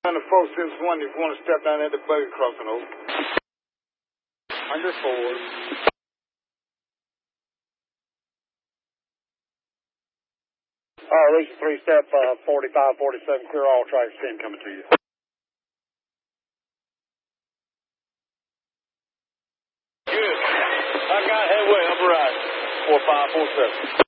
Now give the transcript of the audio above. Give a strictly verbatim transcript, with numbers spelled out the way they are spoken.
On the four six one, if you want to step down at the buggy crossing over. Under four. Uh, Lisa three step, uh, forty-five, forty-seven, clear all tracks, ten coming to you. Good. I got headway, upper right. four five four seven.